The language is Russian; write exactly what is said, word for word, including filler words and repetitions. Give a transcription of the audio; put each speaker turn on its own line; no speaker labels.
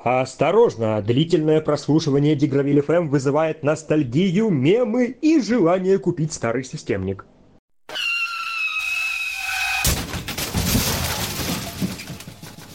Осторожно, длительное прослушивание Дигравиль эф эм вызывает ностальгию, мемы и желание купить старый системник.